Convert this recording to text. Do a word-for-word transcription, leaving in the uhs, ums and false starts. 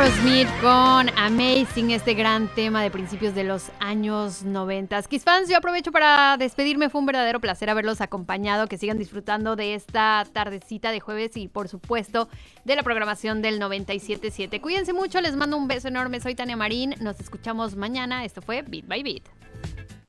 Aerosmith con Amazing, este gran tema de principios de los años noventa. Kiss fans, yo aprovecho para despedirme. Fue un verdadero placer haberlos acompañado. Que sigan disfrutando de esta tardecita de jueves y, por supuesto, de la programación del noventa y siete punto siete. Cuídense mucho, les mando un beso enorme. Soy Tania Marín. Nos escuchamos mañana. Esto fue Beat by Beat.